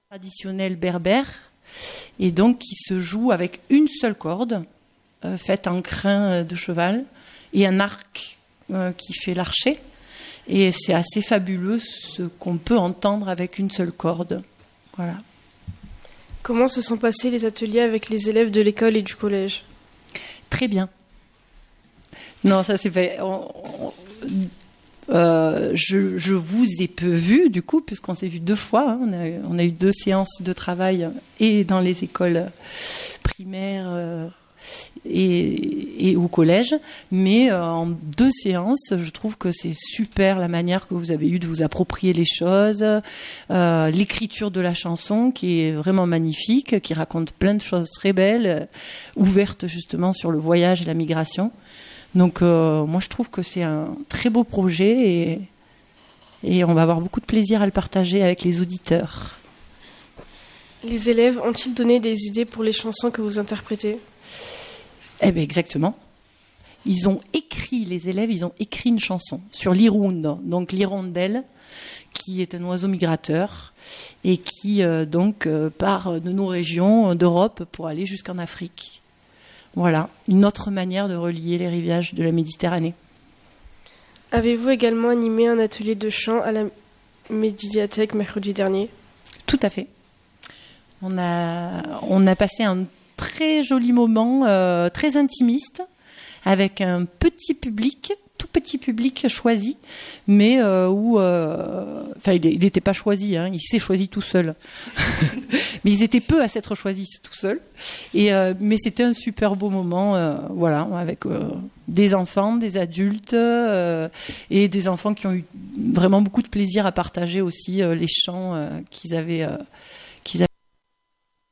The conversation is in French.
traditionnel berbère, et donc qui se joue avec une seule corde, faite en crin de cheval, et un arc qui fait l'archet. Et c'est assez fabuleux ce qu'on peut entendre avec une seule corde. Voilà. Comment se sont passés les ateliers avec les élèves de l'école et du collège ? Très bien. Non, ça c'est fait. Je vous ai peu vu, du coup, puisqu'on s'est vu 2 fois. Hein. On a eu 2 séances de travail, et dans les écoles primaires et au collège. Mais en 2 séances, je trouve que c'est super la manière que vous avez eue de vous approprier les choses. L'écriture de la chanson, qui est vraiment magnifique, qui raconte plein de choses très belles, ouvertes justement sur le voyage et la migration. Donc moi je trouve que c'est un très beau projet, et on va avoir beaucoup de plaisir à le partager avec les auditeurs. Les élèves ont-ils donné des idées pour les chansons que vous interprétez ? Eh bien exactement. Les élèves, ils ont écrit une chanson sur l'hirundo, donc l'hirondelle, qui est un oiseau migrateur et qui part de nos régions d'Europe pour aller jusqu'en Afrique. Voilà, une autre manière de relier les rivages de la Méditerranée. Avez-vous également animé un atelier de chant à la médiathèque mercredi dernier ? Tout à fait. On a passé un très joli moment, très intimiste, avec un tout petit public choisi, mais il n'était pas choisi, hein, il s'est choisi tout seul. Mais ils étaient peu à s'être choisis tout seuls. Mais c'était un super beau moment, avec des enfants, des adultes, et des enfants qui ont eu vraiment beaucoup de plaisir à partager aussi les chants qu'ils avaient